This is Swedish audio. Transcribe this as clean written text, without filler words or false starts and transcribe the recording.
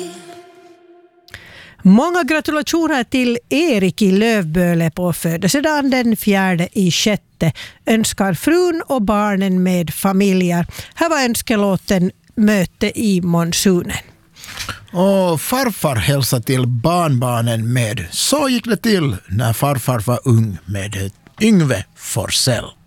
Många gratulationer till Erik i Lövböle på födelsedagen den 4/6. Önskar frun och barnen med familjer. Här var önskelåten Möte i monsunen. Och farfar hälsar till barnbarnen med Så gick det till när farfar var ung med Yngve Forsell.